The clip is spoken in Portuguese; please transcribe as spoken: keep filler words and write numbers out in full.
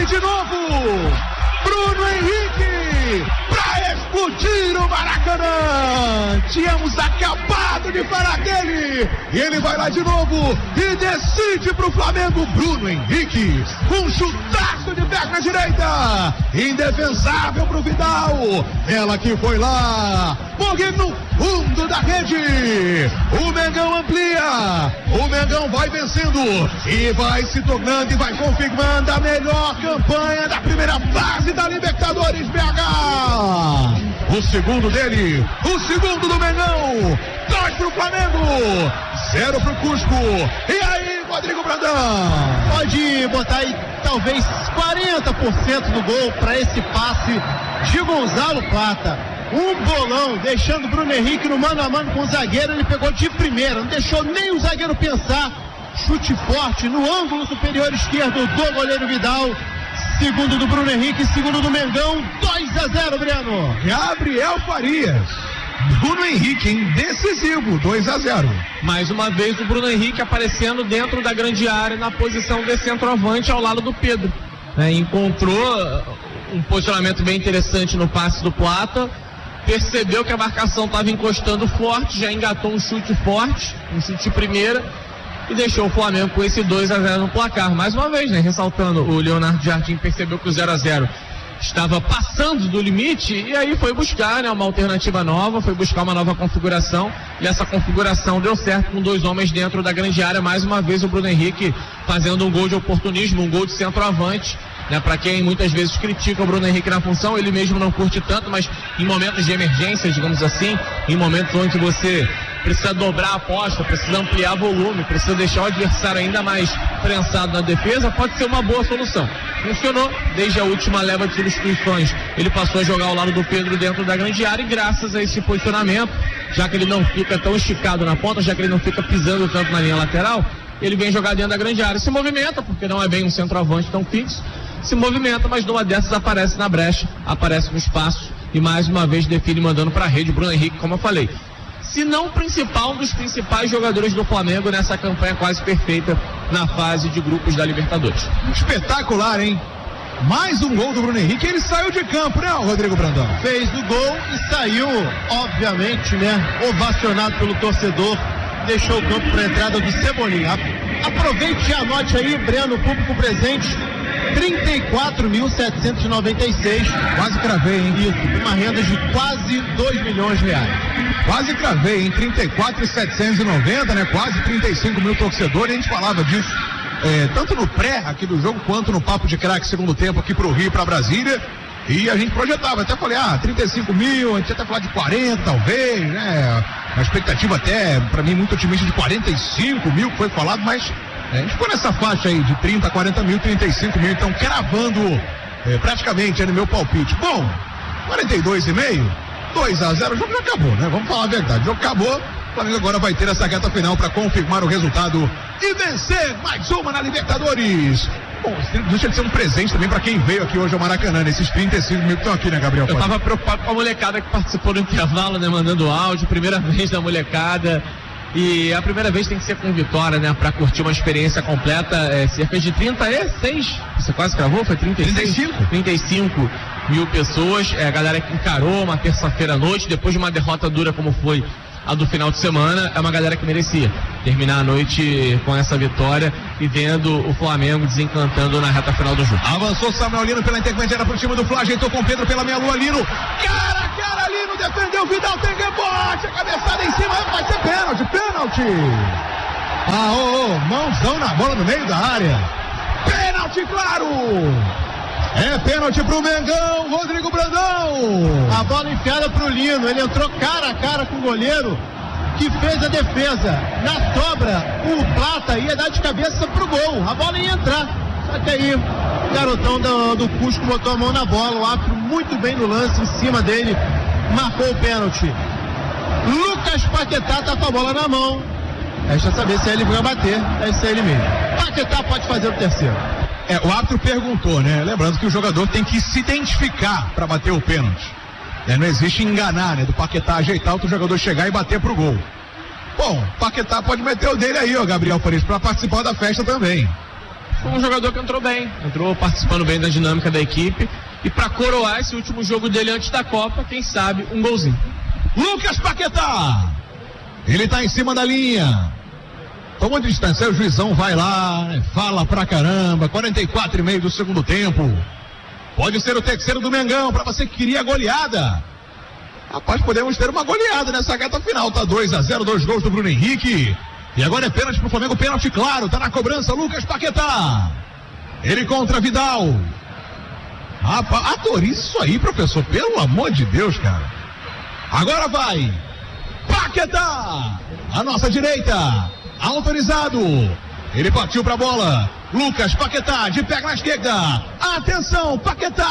ele de novo. Bruno Henrique para explodir o Maracanã. Tínhamos acabado de falar dele e ele vai lá de novo e decide pro Flamengo. Bruno Henrique, um chutaço de perna direita, indefensável pro Vidal. Ela que foi lá, morre no fundo da rede. O Mengão amplia, o Mengão vai vencendo e vai se tornando e vai confirmando a melhor campanha da primeira fase da Libertadores B H. O segundo dele, o segundo do Mengão. Dois pro Flamengo, zero pro Cusco. E aí, Rodrigo Brandão? Pode botar aí talvez quarenta por cento do gol para esse passe de Gonzalo Plata. Um bolão, deixando o Bruno Henrique no mano a mano com o zagueiro. Ele pegou de primeira, não deixou nem o zagueiro pensar. Chute forte no ângulo superior esquerdo do goleiro Vidal. Segundo do Bruno Henrique, segundo do Mengão. Dois a zero, Breno. Gabriel Farias. Bruno Henrique, hein? Decisivo, dois a zero. Mais uma vez o Bruno Henrique aparecendo dentro da grande área na posição de centroavante ao lado do Pedro. É, encontrou um posicionamento bem interessante no passe do Plata, percebeu que a marcação estava encostando forte, já engatou um chute forte, um chute de primeira e deixou o Flamengo com esse dois a zero no placar. Mais uma vez, né? Ressaltando, o Leonardo Jardim percebeu que o zero a zero estava passando do limite e aí foi buscar, né, uma alternativa nova, foi buscar uma nova configuração e essa configuração deu certo com dois homens dentro da grande área. Mais uma vez o Bruno Henrique fazendo um gol de oportunismo, um gol de centroavante, né, para quem muitas vezes critica o Bruno Henrique na função, ele mesmo não curte tanto, mas em momentos de emergência, digamos assim, em momentos onde você precisa dobrar a aposta, precisa ampliar volume, precisa deixar o adversário ainda mais prensado na defesa, pode ser uma boa solução. Funcionou desde a última leva de substituições. Ele passou a jogar ao lado do Pedro dentro da grande área e graças a esse posicionamento, já que ele não fica tão esticado na ponta, já que ele não fica pisando tanto na linha lateral, ele vem jogar dentro da grande área. Se movimenta, porque não é bem um centroavante tão fixo, se movimenta, mas numa dessas aparece na brecha, aparece no espaço e mais uma vez define mandando para a rede. Bruno Henrique, como eu falei, se não o principal, um dos principais jogadores do Flamengo nessa campanha quase perfeita na fase de grupos da Libertadores. Espetacular, hein? Mais um gol do Bruno Henrique, ele saiu de campo, né, Rodrigo Brandão? Fez o gol e saiu, obviamente, né, ovacionado pelo torcedor, deixou o campo para a entrada do Cebolinha. Aproveite e anote aí, Breno, público presente, trinta e quatro mil setecentos e noventa e seis. Quase cravei, hein? Isso, uma renda de quase dois milhões de reais. Quase cravei, hein? trinta e quatro mil setecentos e noventa, né? Quase trinta e cinco mil torcedores. A gente falava disso é, tanto no pré aqui do jogo quanto no Papo de Craque segundo tempo aqui pro Rio e pra Brasília. E a gente projetava, até falei, ah, trinta e cinco mil, a gente ia até falar de quarenta, talvez, né? Uma expectativa até, pra mim, muito otimista de quarenta e cinco mil que foi falado, mas a gente ficou nessa faixa aí de trinta, quarenta mil, trinta e cinco mil, então cravando é, praticamente é no meu palpite. Bom, quarenta e dois e meio, dois a zero, o jogo já acabou, né? Vamos falar a verdade, o jogo acabou, o Flamengo agora vai ter essa reta final para confirmar o resultado e vencer mais uma na Libertadores. Bom, deixa de ser um presente também para quem veio aqui hoje ao Maracanã, nesses trinta e cinco mil que estão aqui, né, Gabriel? Eu tava preocupado com a molecada que participou do intervalo, né, mandando áudio, primeira vez da molecada. E a primeira vez tem que ser com vitória, né? Pra curtir uma experiência completa, é, cerca de trinta e seis, você quase cravou? Foi trinta e seis? trinta e cinco? trinta e cinco mil pessoas, é a galera que encarou uma terça-feira à noite, depois de uma derrota dura como foi a do final de semana, é uma galera que merecia terminar a noite com essa vitória e vendo o Flamengo desencantando na reta final do jogo. Avançou Samuel Lino pela intermediária pro time do Fla, ajeitou com o Pedro pela meia lua, Lino, cara a cara, Lino, defendeu, Vidal tem rebote, a cabeçada em cima, vai ser pênalti, pênalti. Ah, oh, oh, mãozão na bola no meio da área. Pênalti, claro. É pênalti pro Mengão, Rodrigo Brandão. A bola enfiada pro Lino, ele entrou cara a cara com o goleiro que fez a defesa. Na sobra, o Plata ia dar de cabeça pro gol, a bola ia entrar. Só que aí o garotão do, do Cusco botou a mão na bola, o árbitro muito bem no lance em cima dele, marcou o pênalti. Lucas Paquetá tá com a bola na mão. Resta saber se ele vai bater, é isso ele mesmo. Paquetá pode fazer o terceiro. É, o árbitro perguntou, né? Lembrando que o jogador tem que se identificar para bater o pênalti. É, não existe enganar, né? Do Paquetá ajeitar o jogador chegar e bater pro gol. Bom, Paquetá pode meter o dele aí, ó, Gabriel Farias, para participar da festa também. foi um jogador que entrou bem, entrou participando bem da dinâmica da equipe. E para coroar esse último jogo dele antes da Copa, quem sabe um golzinho. Lucas Paquetá, ele tá em cima da linha. Toma distância, aí o juizão vai lá, fala pra caramba. Quarenta e quatro e meio do segundo tempo. Pode ser o terceiro do Mengão, pra você que queria goleada. Rapaz, podemos ter uma goleada nessa reta final. Tá dois a zero, dois gols do Bruno Henrique. E agora é pênalti pro Flamengo, pênalti claro. Tá na cobrança, Lucas Paquetá. Ele contra Vidal. Rapaz, adorei isso aí, professor. Pelo amor de Deus, cara. Agora vai. Paquetá. A nossa direita. Autorizado. Ele partiu pra bola. Lucas Paquetá, de pé na esquerda. Atenção, Paquetá.